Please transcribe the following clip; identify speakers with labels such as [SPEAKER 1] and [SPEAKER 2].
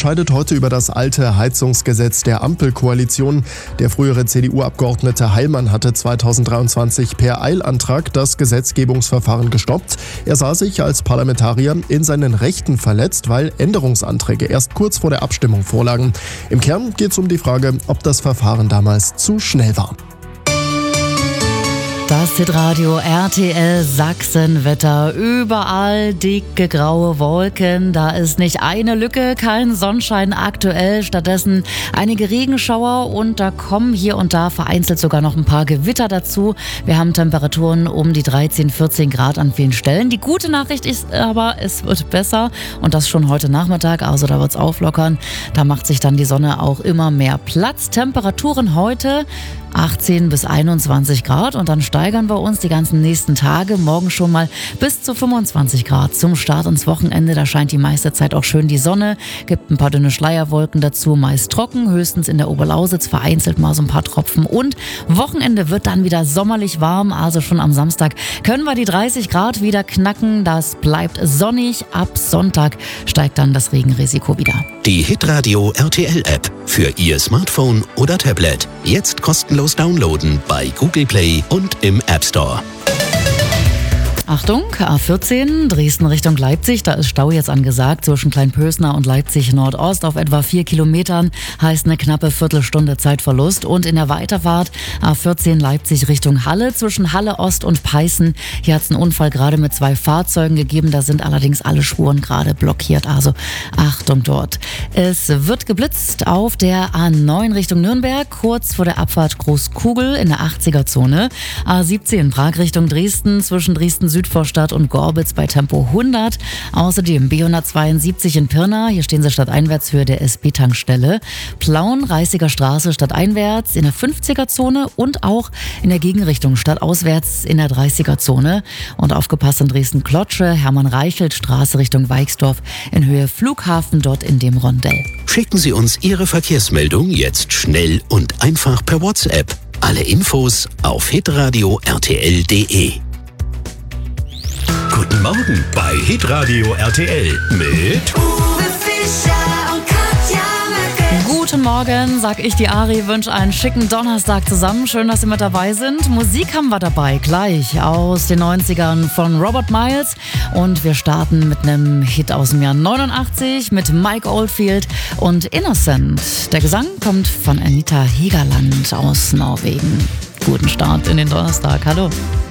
[SPEAKER 1] entscheidet heute über das alte Heizungsgesetz der Ampelkoalition. Der frühere CDU-Abgeordnete Heilmann hatte 2023 per Eilantrag das Gesetzgebungsverfahren gestoppt. Er sah sich als Parlamentarier in seinen Rechten verletzt, weil Änderungsanträge erst kurz vor der Abstimmung vorlagen. Im Kern geht es um die Frage, ob das Verfahren damals zu schnell war.
[SPEAKER 2] Das Hitradio RTL Sachsenwetter. Überall dicke graue Wolken. Da ist nicht eine Lücke, kein Sonnenschein aktuell. Stattdessen einige Regenschauer und da kommen hier und da vereinzelt sogar noch ein paar Gewitter dazu. Wir haben Temperaturen um die 13, 14 Grad an vielen Stellen. Die gute Nachricht ist aber, es wird besser und das schon heute Nachmittag. Also da wird es auflockern. Da macht sich dann die Sonne auch immer mehr Platz. Temperaturen heute 18 bis 21 Grad und dann steigern wir uns die ganzen nächsten Tage. Morgen schon mal bis zu 25 Grad zum Start ins Wochenende. Da scheint die meiste Zeit auch schön die Sonne. Gibt ein paar dünne Schleierwolken dazu, meist trocken, höchstens in der Oberlausitz vereinzelt mal so ein paar Tropfen. Und Wochenende wird dann wieder sommerlich warm, also schon am Samstag können wir die 30 Grad wieder knacken. Das bleibt sonnig. Ab Sonntag steigt dann das Regenrisiko wieder.
[SPEAKER 3] Die Hitradio RTL App für Ihr Smartphone oder Tablet. Jetzt kostenlos downloaden bei Google Play und im App Store.
[SPEAKER 2] Achtung, A14, Dresden Richtung Leipzig, da ist Stau jetzt angesagt zwischen Kleinpösner und Leipzig Nordost auf etwa 4 Kilometern, heißt eine knappe Viertelstunde Zeitverlust. Und in der Weiterfahrt A14 Leipzig Richtung Halle, zwischen Halle Ost und Peißen, hier hat es einen Unfall gerade mit 2 Fahrzeugen gegeben, da sind allerdings alle Spuren gerade blockiert, also Achtung dort. Es wird geblitzt auf der A9 Richtung Nürnberg, kurz vor der Abfahrt Großkugel in der 80er-Zone. A17 Prag Richtung Dresden, zwischen Dresden Südvorstadt und Gorbitz bei Tempo 100. Außerdem B172 in Pirna, hier stehen sie stadteinwärts der SB-Tankstelle. Plauen, Reißiger Straße stadteinwärts in der 50er-Zone und auch in der Gegenrichtung stadtauswärts in der 30er-Zone. Und aufgepasst in Dresden-Klotsche, Hermann-Reichelt-Straße Richtung Weixdorf in Höhe Flughafen, dort in dem Rondell.
[SPEAKER 3] Schicken Sie uns Ihre Verkehrsmeldung jetzt schnell und einfach per WhatsApp. Alle Infos auf hitradio rtl.de. Guten Morgen bei Hitradio RTL mit
[SPEAKER 4] Uwe Fischer und Katja Möcke.
[SPEAKER 2] Guten Morgen, sag ich die Ari, wünsche einen schicken Donnerstag zusammen. Schön, dass Sie mit dabei sind. Musik haben wir dabei, gleich aus den 90ern von Robert Miles. Und wir starten mit einem Hit aus dem Jahr 89 mit Mike Oldfield und Innocent. Der Gesang kommt von Anita Hegerland aus Norwegen. Guten Start in den Donnerstag. Hallo.